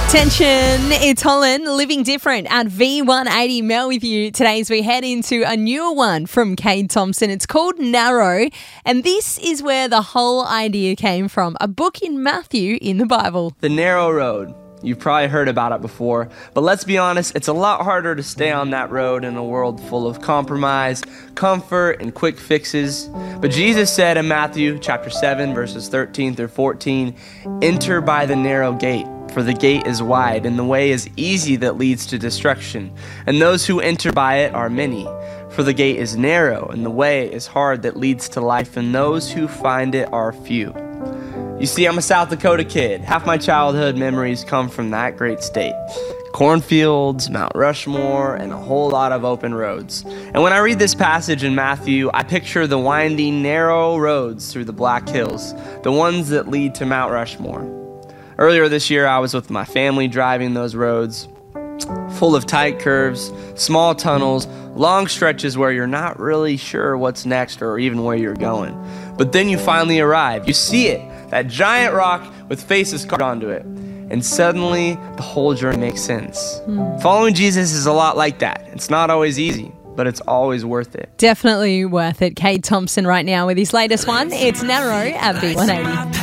Attention, it's Holland, living different at V180. Mel with you today as we head into a newer one from Cade Thompson. It's called Narrow, and this is where the whole idea came from, a book in Matthew in the Bible. The narrow road. You've probably heard about it before, but let's be honest, it's a lot harder to stay on that road in a world full of compromise, comfort, and quick fixes. But Jesus said in Matthew chapter 7, verses 13 through 14, "Enter by the narrow gate, for the gate is wide, and the way is easy that leads to destruction. And those who enter by it are many. For the gate is narrow, and the way is hard that leads to life, and those who find it are few." You see, I'm a South Dakota kid. Half my childhood memories come from that great state. Cornfields, Mount Rushmore, and a whole lot of open roads. And when I read this passage in Matthew, I picture the winding, narrow roads through the Black Hills, the ones that lead to Mount Rushmore. Earlier this year, I was with my family driving those roads, full of tight curves, small tunnels, long stretches where you're not really sure what's next or even where you're going. But then you finally arrive. You see it, that giant rock with faces carved onto it. And suddenly, the whole journey makes sense. Following Jesus is a lot like that. It's not always easy, but it's always worth it. Definitely worth it. Cade Thompson right now with his latest one. It's Narrow at V180.